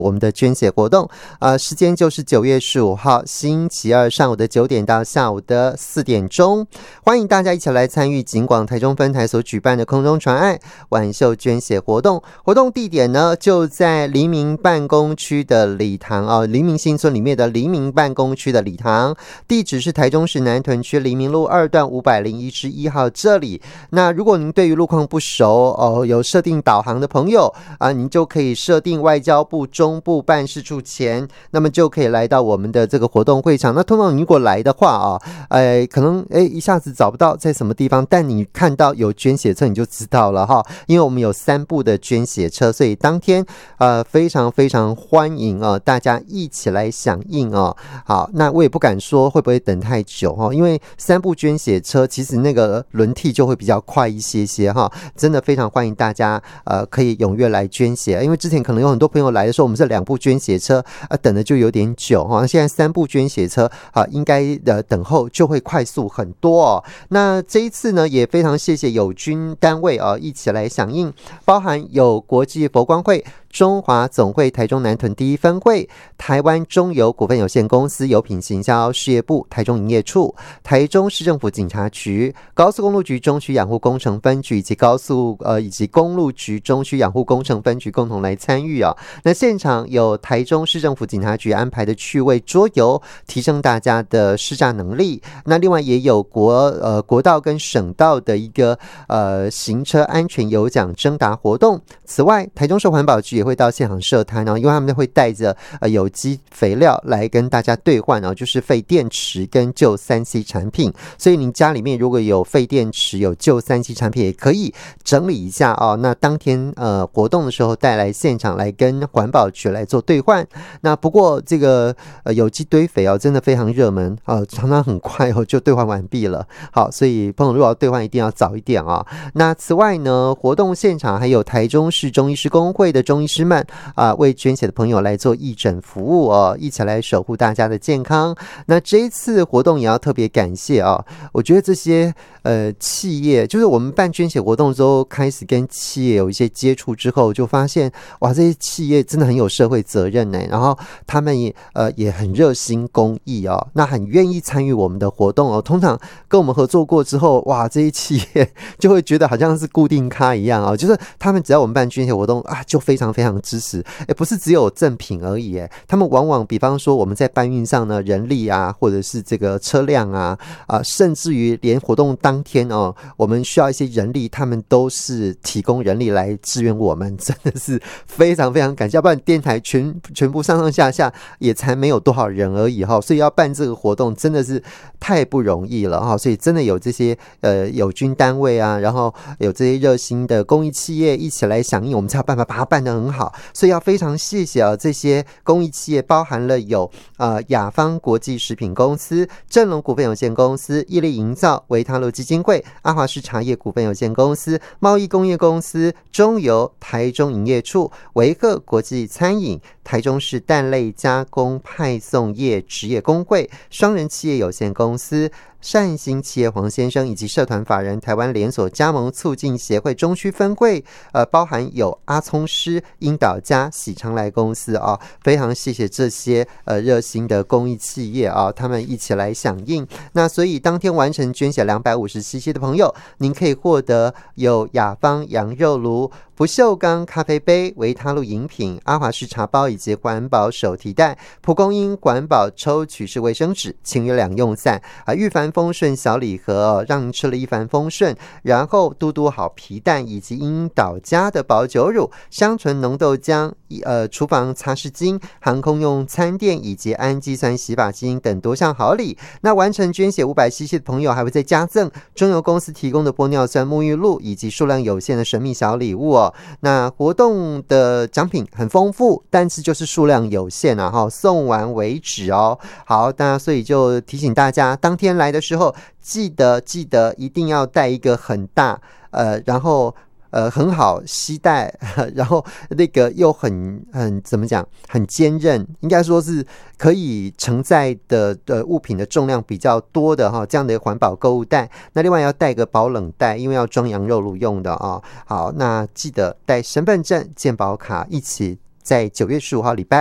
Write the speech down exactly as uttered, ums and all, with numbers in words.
我们的捐血活动，呃，时间就是九月十五号星期二上午的九点到下午的四点钟，欢迎大家一起来参与警广台中分台所举办的空中传爱晚秀捐血活动。活动地点呢就在黎明办公区的礼堂啊，黎明新村里面的黎明办公区的礼堂，地址是台中市南屯区黎明路二段五百零一之一号这里。那如果您对于路况不熟哦，有设定导航的朋友啊，您就可以设定外交部中部办事处前，那么就可以来到我们的这个活动会场。那通常你如果来的话啊，呃，可能哎一下子找不到在什么地方，但你看到有捐血车你就知道了哈，因为我们有三部的捐血车，所以当天呃非常非常欢迎啊，大家一起来响应哦。好，那我也不敢说会不会等太久哈，因为三部捐血车其实那个轮替就会比较快一些些哈，真的非常欢迎大家呃可以踊跃来捐血，因为之前可能有很多朋友来的时候，我们是两部捐血车，呃，等的就有点久哈。现在三部捐血车啊、呃，应该的等候就会快速很多哦。那这一次呢，也非常谢谢友军单位啊、呃，一起来响应，包含有国际佛光会、中华总会台中南屯第一分会、台湾中油股份有限公司油品行销事业部台中营业处、台中市政府警察局、高速公路局中区养护工程分局以及高速呃以及公路局中区养护工程分局共同来参与啊。那现场有台中市政府警察局安排的趣味桌游，提升大家的试驾能力。那另外也有国呃国道跟省道的一个呃行车安全有奖征答活动。此外，台中市环保局也会到现场设摊哦，因为他们会带着呃有机肥料来跟大家兑换哦，就是废电池跟旧 三 C 产品。所以您家里面如果有废电池、有旧 三 C 产品，也可以整理一下哦。那当天呃活动的时候带来现场来跟环保局来做兑换。那不过这个呃有机堆肥哦，真的非常热门啊、呃，常常很快哦就兑换完毕了。好，所以朋友如果要兑换，一定要早一点啊、哦。那此外呢，活动现场还有台中市中医师公会的中医师们啊、呃，为捐血的朋友来做义诊服务哦，一起来守护大家的健康。那这一次活动也要特别感谢啊、哦，我觉得这些呃企业，就是我们办捐血活动之后，开始跟企业有一些接触之后，就发现哇，这些企业真的很有社会责任呢，然后他们也呃也很热心公益哦，那很愿意参与我们的活动哦。通常跟我们合作过之后，哇，这些企业就会觉得好像是固定咖一样哦，就是他们只要我们办捐血活动啊，就非常非常支持。哎，不是只有赠品而已，哎，他们往往比方说我们在搬运上呢，人力啊，或者是这个车辆啊，啊，甚至于连活动当天哦，我们需要一些人力，他们都是提供人力来支援我们，真的是非常非常感谢。要不然电台全全部上上下下也才没有多少人而已哈，所以要办这个活动真的是太不容易了哈。所以真的有这些呃友军单位啊，然后有这些热心的公益企业一起来响应，我们才有办法把它办得很好。所以要非常谢谢啊这些公益企业，包含了有呃雅芳国际食品公司、正隆股份有限公司、毅力营造、维他露基金会、阿华士茶叶股份有限公司、贸易工业公司、中油、台中营业处、维赫国际餐饮、台中市蛋类加工派送业职业工会、双人企业有限公司、善心企业黄先生以及社团法人台湾连锁加盟促进协会中区分会，呃，包含有阿聪师、樱岛家、喜昌来公司啊，非常谢谢这些呃热心的公益企业啊，他们一起来响应。那所以当天完成捐血两百五十 C C 的朋友，您可以获得有雅芳羊肉炉、不锈钢咖啡杯、维他露饮品、阿华士茶包以及环保手提袋、蒲公英环保抽取式卫生纸、轻于两用伞啊，玉凡丰顺小礼盒、哦、让您吃了一帆风顺，然后嘟嘟好皮蛋以及樱岛家的保酒乳、香醇浓豆浆、呃厨房擦拭巾、航空用餐垫以及氨基酸洗发精等多项好礼。那完成捐血五百 C C 的朋友还会再加赠中油公司提供的玻尿酸沐浴露以及数量有限的神秘小礼物哦。那活动的奖品很丰富，但是就是数量有限啊，哈，送完为止哦。好，那所以就提醒大家，当天来的时候，记得记得一定要带一个很大，呃，然后。呃，很好携带，然后那个又很很怎么讲，很坚韧，应该说是可以承载的呃物品的重量比较多的哈，这样的环保购物袋。那另外要带个保冷袋，因为要装羊肉炉用的啊。好，那记得带身份证、健保卡一起。 在九月十五号礼拜